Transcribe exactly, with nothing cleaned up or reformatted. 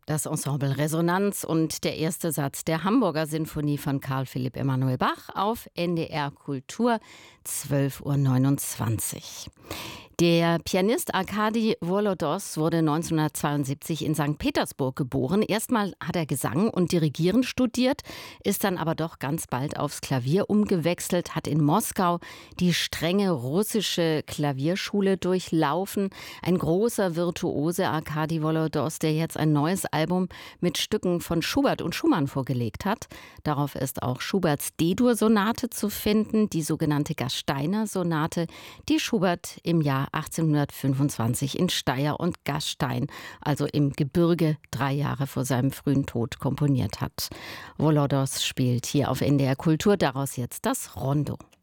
Das Ensemble Resonanz und der erste Satz der Hamburger Sinfonie von Karl Philipp Emanuel Bach auf N D R Kultur, zwölf Uhr neunundzwanzig. Der Pianist Arkadi Volodos wurde neunzehnhundertzweiundsiebzig in Sankt Petersburg geboren. Erstmal hat er Gesang und Dirigieren studiert, ist dann aber doch ganz bald aufs Klavier umgewechselt, hat in Moskau die strenge russische Klavierschule durchlaufen. Ein großer Virtuose, Arkadi Volodos, der jetzt ein neues Album mit Stücken von Schubert und Schumann vorgelegt hat. Darauf ist auch Schuberts D-Dur-Sonate zu finden, die sogenannte Gasteiner-Sonate, die Schubert im Jahr achtzehnhundertfünfundzwanzig in Steyr und Gastein, also im Gebirge, drei Jahre vor seinem frühen Tod komponiert hat. Volodos spielt hier auf N D R Kultur, daraus jetzt das Rondo.